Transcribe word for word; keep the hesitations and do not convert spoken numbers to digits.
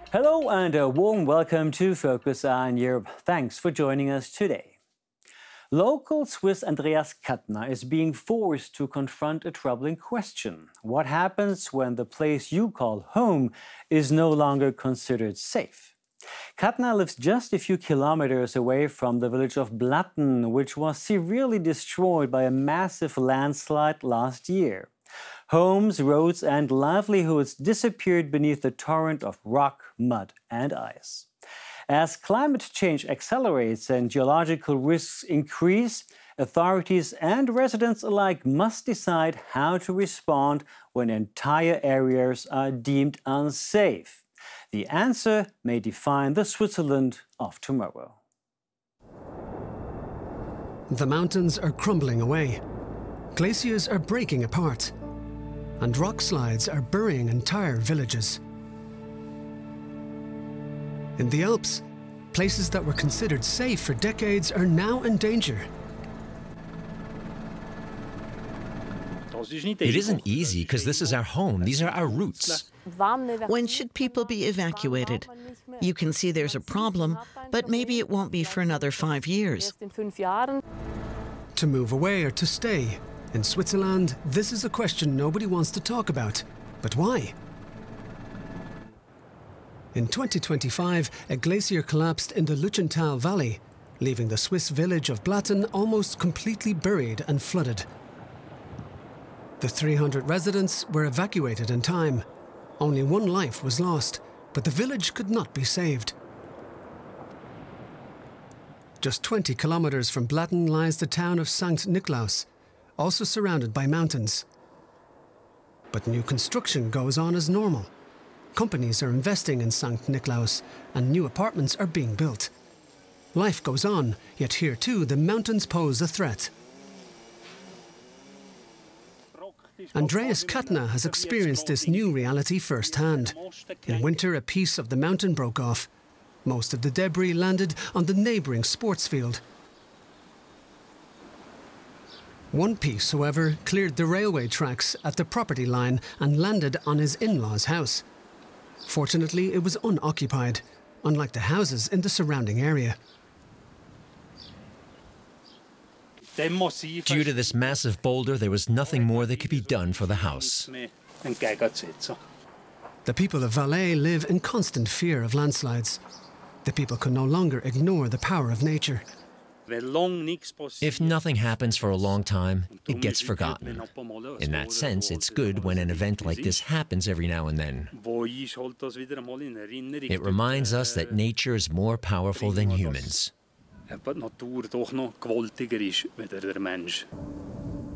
Hello and a warm welcome to Focus on Europe. Thanks for joining us today. Local Swiss Andreas Kattner is being forced to confront a troubling question. What happens when the place you call home is no longer considered safe? Kattner lives just a few kilometers away from the village of Blatten, which was severely destroyed by a massive landslide last year. Homes, roads and livelihoods disappeared beneath the torrent of rock, mud and ice. As climate change accelerates and geological risks increase, authorities and residents alike must decide how to respond when entire areas are deemed unsafe. The answer may define the Switzerland of tomorrow. The mountains are crumbling away. Glaciers are breaking apart. And rock slides are burying entire villages. In the Alps, places that were considered safe for decades are now in danger. It isn't easy because this is our home. These are our roots. When should people be evacuated? You can see there's a problem, but maybe it won't be for another five years. To move away or to stay? In Switzerland, this is a question nobody wants to talk about. But why? In twenty twenty-five, a glacier collapsed in the Lütjenthal Valley, leaving the Swiss village of Blatten almost completely buried and flooded. The three hundred residents were evacuated in time. Only one life was lost, but the village could not be saved. Just twenty kilometers from Blatten lies the town of Sankt Niklaus, also surrounded by mountains. But new construction goes on as normal. Companies are investing in Sankt Niklaus, and new apartments are being built. Life goes on, yet here too the mountains pose a threat. Andreas Kattner has experienced this new reality firsthand. In winter, a piece of the mountain broke off. Most of the debris landed on the neighbouring sports field. One piece, however, cleared the railway tracks at the property line and landed on his in-laws' house. Fortunately, it was unoccupied, unlike the houses in the surrounding area. Due to this massive boulder, there was nothing more that could be done for the house. The people of Valais live in constant fear of landslides. The people can no longer ignore the power of nature. If nothing happens for a long time, it gets forgotten. In that sense, it's good when an event like this happens every now and then. It reminds us that nature is more powerful than humans.